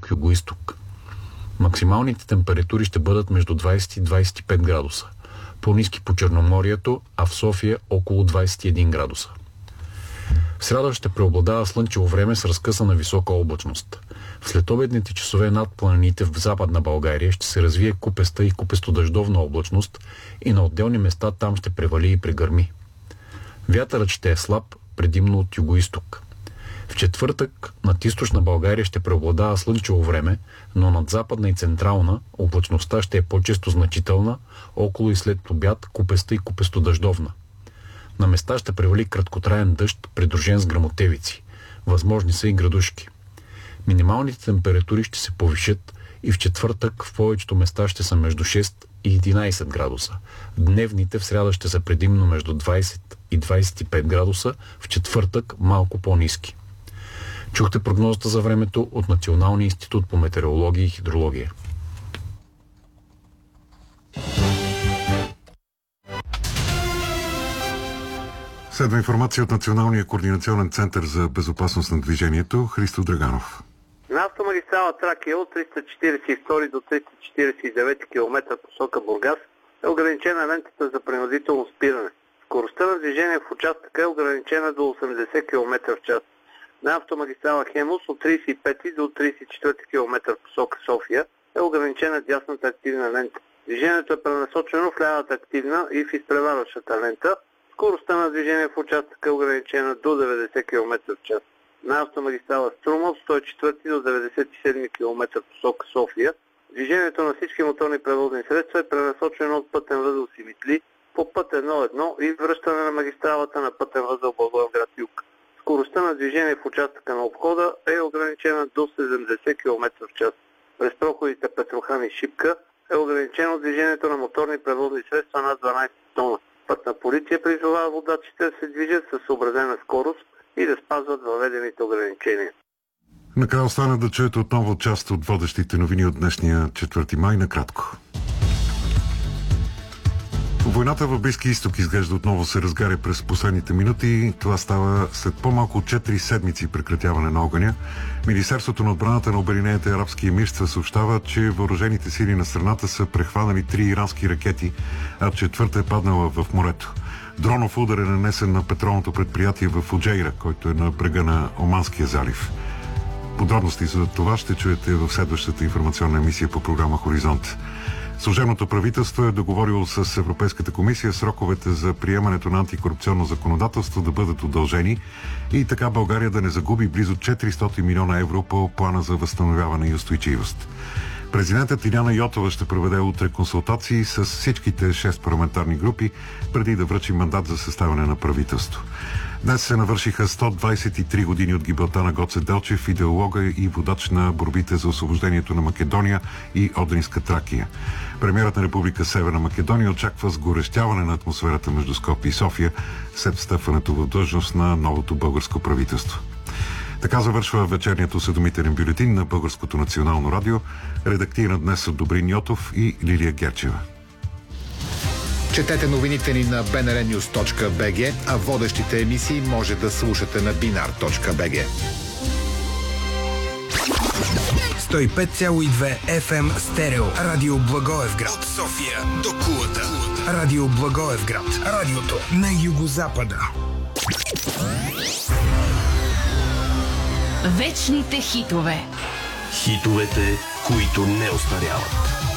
югоизток. Максималните температури ще бъдат между 20 и 25 градуса. По-ниски по Черноморието, а в София около 21 градуса. В сряда ще преобладава слънчево време с разкъсана висока облачност. В следобедните часове над планините в Западна България ще се развие купеста и купесто-дъждовна облачност и на отделни места там ще превали и прегърми. Вятърът ще е слаб, предимно от югоизток. В четвъртък над източна България ще преобладава слънчево време, но над Западна и Централна облачността ще е по-често значителна, около и след обяд купеста и купесто-дъждовна. На места ще превали краткотраен дъжд, придружен с гръмотевици. Възможни са и градушки. Минималните температури ще се повишат и в четвъртък в повечето места ще са между 6 и 11 градуса. Дневните в сряда ще са предимно между 20 и 25 градуса, в четвъртък малко по-ниски. Чухте прогнозата за времето от Националния институт по метеорология и хидрология. Следва информация от Националния координационен център за безопасност на движението. Христо Драганов. На автомагистрала Тракия от 342 до 349 км посока Бургас е ограничена лентата за принудително спиране. Скоростта на движение в участъка е ограничена до 80 км в час. На автомагистрала Хемус от 35 до 34 км посока София е ограничена дясната активна лента. Движението е пренасочено в лявата активна и в изпреварващата лента. Скоростта на движение в участъка е ограничена до 90 км в час. На автомагистрала Струма от 104 до 97 км посока София движението на всички моторни превозни средства е пренасочено от пътен възел Симитли по път 1.1 и връщане на магистралата на пътен възел Благоевград юг. Скоростта на движение в участъка на обхода е ограничена до 70 км в час. През проходите Петрохан и Шипка е ограничено движението на моторни превозни средства над 12 тона. Пътна полиция призовава водачите да се движат със съобразена скорост и да спазват въведените ограничения. Накрая остана да чуете отново част от водещите новини от днешния 4 май накратко. Войната в Близки изток изглежда отново се разгаря през последните минути. Това става след по-малко от 4 седмици прекратяване на огъня. Министерството на отбраната на Обединените арабски емирства съобщава, че въоръжените сили на страната са прехванали 3 ирански ракети, а четвърта е паднала в морето. Дронов удар е нанесен на петролното предприятие в Фуджейра, който е на брега на Оманския залив. Подробности за това ще чуете в следващата информационна емисия по програма Хоризонт. Служебното правителство е договорило с Европейската комисия сроковете за приемането на антикорупционно законодателство да бъдат удължени и така България да не загуби близо 400 милиона евро по плана за възстановяване и устойчивост. Президентът Иляна Йотова ще проведе утре консултации с всичките 6 парламентарни групи, преди да връчи мандат за съставяне на правителство. Днес се навършиха 123 години от гибелта на Гоце Делчев, идеолога и водач на борбите за освобождението на Македония и Одринска Тракия. Премиерът на Република Северна Македония очаква сгорещяване на атмосферата между Скопие и София след встъпването в длъжност на новото българско правителство. Така завършва вечерният осведомителен бюлетин на Българското национално радио, редактиран днес от Добрин Йотов и Лилия Герчева. Четете новините ни на bnrnews.bg, а водещите емисии може да слушате на binar.bg. 105,2 FM стерео. Радио Благоевград. От София до Кулата. Радио Благоевград. Радиото на югозапада. Вечните хитове. Хитовете, които не остаряват.